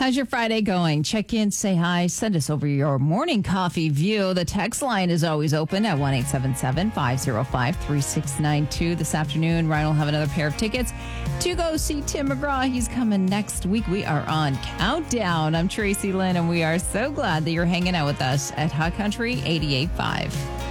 How's your Friday going? Check in, say hi, send us over your morning coffee view. The text line is always open at 1-877-505-3692. This afternoon, Ryan will have another pair of tickets to go see Tim McGraw. He's coming next week. We are on Countdown. I'm Tracy Lynn, and we are so glad that you're hanging out with us at Hot Country 88.5.